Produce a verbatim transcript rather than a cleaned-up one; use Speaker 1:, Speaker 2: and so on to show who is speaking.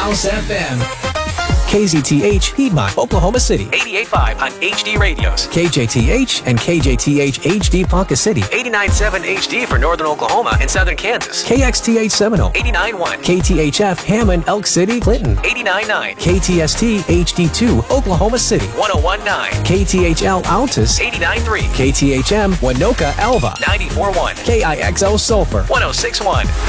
Speaker 1: House F M.
Speaker 2: K Z T H, Piedmont, Oklahoma City.
Speaker 3: eighty-eight point five on H D Radios.
Speaker 2: K J T H and K J T H H D Ponca City.
Speaker 3: eighty-nine point seven H D for northern Oklahoma and southern Kansas.
Speaker 2: K X T H Seminole.
Speaker 3: eighty-nine point one.
Speaker 2: K T H F Hammond, Elk City, Clinton.
Speaker 3: eighty-nine point nine.
Speaker 2: K T S T H D two, Oklahoma City.
Speaker 3: one oh one point nine.
Speaker 2: K T H L Altus.
Speaker 3: eighty-nine point three.
Speaker 2: K T H M Winoka, Alva.
Speaker 3: ninety-four point one.
Speaker 2: K I X O Sulphur.
Speaker 3: one oh six point one.